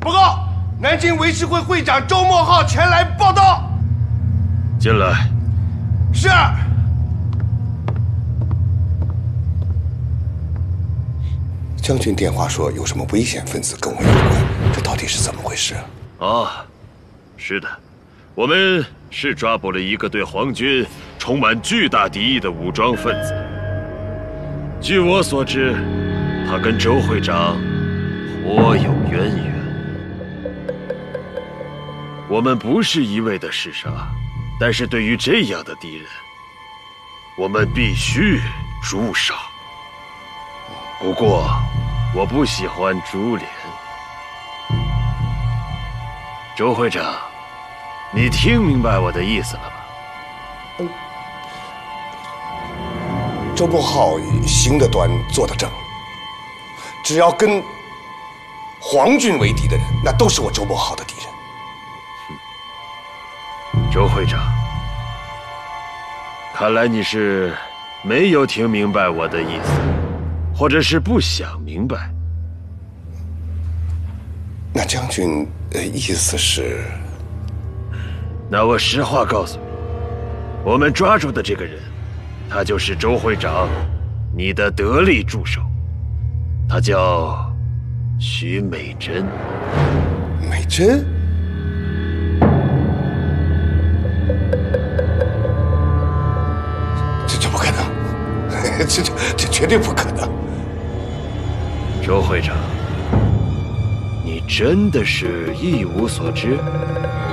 报告，南京维持会会长周墨浩前来报道。 进来。 是。 将军电话说有什么危险分子跟我有关，这到底是怎么回事啊？ 啊，是的，我们是抓捕了一个对皇军充满巨大敌意的武装分子。据我所知，他跟周会长颇有渊源。我们不是一味的弑杀，但是对于这样的敌人，我们必须诛杀。不过，我不喜欢株连。周会长，你听明白我的意思了吗？ 周墨浩行得端，坐得正，只要跟皇军为敌的人，那都是我周墨浩的敌人。 周会长，看来你是没有听明白我的意思，或者是不想明白。 那将军意思是？ 那我实话告诉你，我们抓住的这个人，他就是周会长，你的得力助手，他叫徐美珍。 美珍？这不可能，这绝对不可能。 周会长，你真的是一无所知？